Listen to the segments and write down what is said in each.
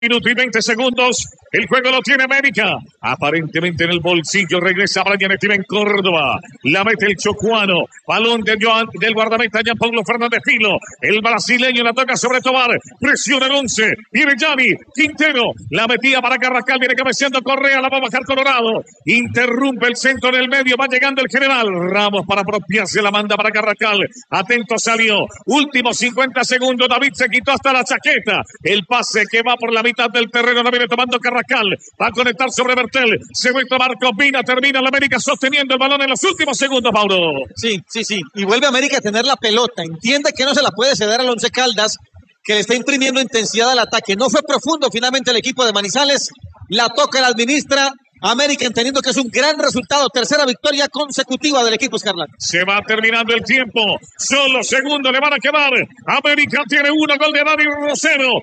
Minuto y 20 segundos. El juego lo tiene América. Aparentemente en el bolsillo. Regresa Brian Steven Córdoba. La mete el chocuano. Balón del guardameta Jean Paulo Fernández Filo. El brasileño la toca sobre Tobar. Presiona el 11. Viene Gianni. Quintero. La metía para Carrascal. Viene cabeceando Correa. La va a bajar Colorado. Interrumpe el centro en el medio. Va llegando el general. Ramos para apropiarse. La manda para Carrascal. Atento salió. Últimos 50 segundos. David se quitó hasta la chaqueta. El pase que va por la mitad del terreno. La viene tomando Carrascal. Va a conectar sobre Bertel. Se muestra Marco Pina. Termina la América sosteniendo el balón en los últimos segundos, Mauro. Sí. Y vuelve América a tener la pelota. Entiende que no se la puede ceder al Once Caldas, que le está imprimiendo intensidad al ataque. No fue profundo finalmente el equipo de Manizales. La toca, la administra América, entendiendo que es un gran resultado. Tercera victoria consecutiva del equipo escarlata. Se va terminando el tiempo. Solo segundos le van a quedar. América tiene 1 gol de Dani Rosero.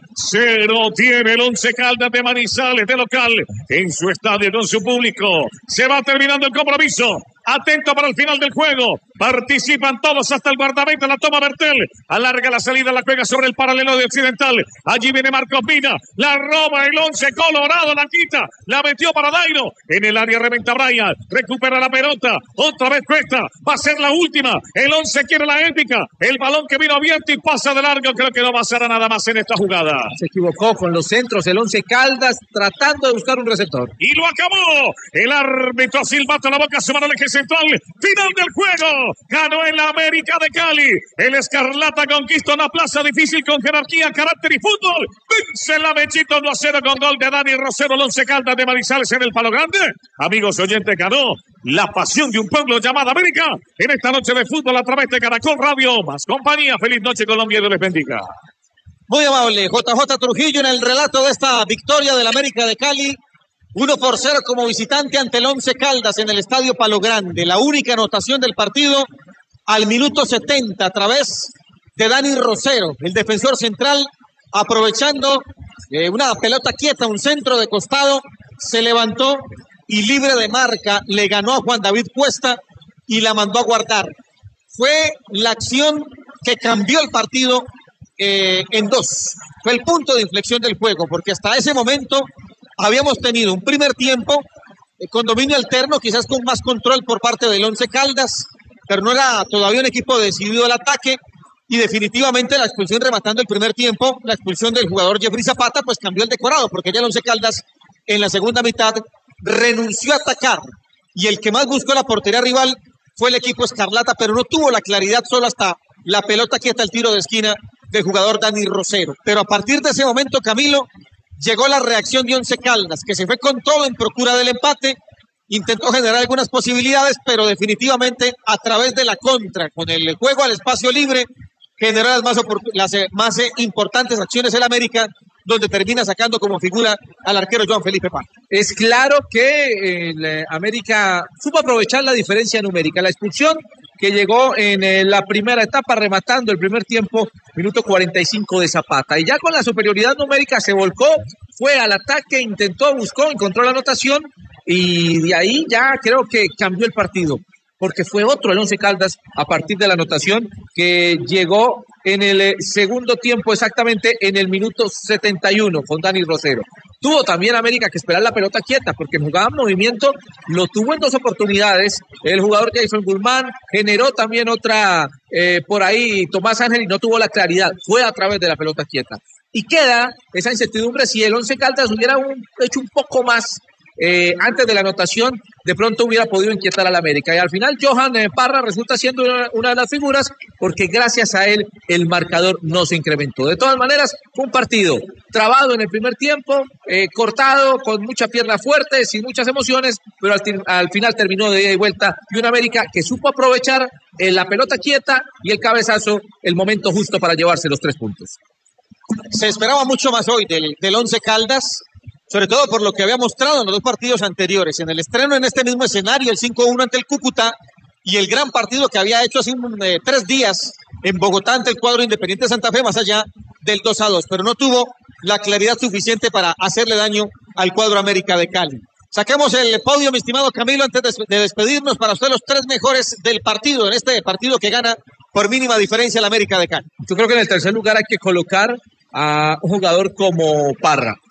0 tiene el Once Caldas de Manizales de local en su estadio con su público. Se va terminando el compromiso. Atento para el final del juego. Participan todos hasta el guardameta. La toma Bertel. Alarga la salida. La juega sobre el paralelo de Occidental. Allí viene Marco Pina. La roba el 11 Colorado. La quita. La metió para Dairo. En el área reventa Brian. Recupera la pelota. Otra vez Cuesta. Va a ser la última. El 11 quiere la épica. El balón que vino abierto y pasa de largo. Creo que no pasará nada más en esta jugada. Se equivocó con los centros. El Once Caldas tratando de buscar un receptor. Y lo acabó. El árbitro silbato la boca. Sumar al eje central. Final del juego. Ganó el América de Cali. El Escarlata conquista una plaza difícil con jerarquía, carácter y fútbol. Vence la Mechito 1-0 con gol de Dani Rosero. El Once Caldas de Manizales en el Palo Grande. Amigos oyentes, ganó la pasión de un pueblo llamado América en esta noche de fútbol a través de Caracol Radio. Más compañía. Feliz noche, Colombia, y Dios les bendiga. Muy amable. JJ Trujillo en el relato de esta victoria del América de Cali. 1-0 como visitante ante el Once Caldas en el Estadio Palo Grande. La única anotación del partido al minuto 70 a través de Dani Rosero, el defensor central, aprovechando una pelota quieta, un centro de costado, se levantó y libre de marca le ganó a Juan David Cuesta y la mandó a guardar. Fue la acción que cambió el partido en dos. Fue el punto de inflexión del juego, porque hasta ese momento habíamos tenido un primer tiempo con dominio alterno, quizás con más control por parte del Once Caldas, pero no era todavía un equipo decidido al ataque, y definitivamente la expulsión rematando el primer tiempo, la expulsión del jugador Jeffrey Zapata, pues cambió el decorado, porque ya el Once Caldas en la segunda mitad renunció a atacar, y el que más buscó la portería rival fue el equipo escarlata, pero no tuvo la claridad solo hasta la pelota quieta, el tiro de esquina del jugador Dani Rosero. Pero a partir de ese momento, Camilo, llegó la reacción de Once Caldas, que se fue con todo en procura del empate, intentó generar algunas posibilidades, pero definitivamente a través de la contra, con el juego al espacio libre, generó las más importantes acciones en América, donde termina sacando como figura al arquero Joan Felipe Paz. Es claro que América supo aprovechar la diferencia numérica. La expulsión que llegó en la primera etapa, rematando el primer tiempo, minuto 45 de Zapata. Y ya con la superioridad numérica se volcó, fue al ataque, intentó, buscó, encontró la anotación y de ahí ya creo que cambió el partido, porque fue otro el Once Caldas a partir de la anotación que llegó en el segundo tiempo, exactamente en el minuto 71 con Dani Rosero. Tuvo también América que esperar la pelota quieta, porque jugaba en movimiento, lo tuvo en dos oportunidades. El jugador Jason Guzmán generó también otra por ahí, Tomás Ángel, y no tuvo la claridad, fue a través de la pelota quieta. Y queda esa incertidumbre si el Once Caldas hubiera hecho un poco más antes de la anotación, de pronto hubiera podido inquietar al América. Y al final Johan Parra resulta siendo una de las figuras, porque gracias a él el marcador no se incrementó. De todas maneras, fue un partido trabado en el primer tiempo, cortado, con mucha pierna fuerte, sin muchas emociones, pero al final terminó de ida y vuelta, y un América que supo aprovechar la pelota quieta y el cabezazo, el momento justo para llevarse los 3 puntos. Se esperaba mucho más hoy del Once Caldas, sobre todo por lo que había mostrado en los 2 partidos anteriores, en el estreno en este mismo escenario, el 5-1 ante el Cúcuta, y el gran partido que había hecho hace 3 días en Bogotá ante el cuadro Independiente Santa Fe, más allá del 2-2, pero no tuvo la claridad suficiente para hacerle daño al cuadro América de Cali. Saquemos el podio, mi estimado Camilo, antes de despedirnos, para usted los 3 mejores del partido, en este partido que gana por mínima diferencia el América de Cali. Yo creo que en el tercer lugar hay que colocar a un jugador como Parra.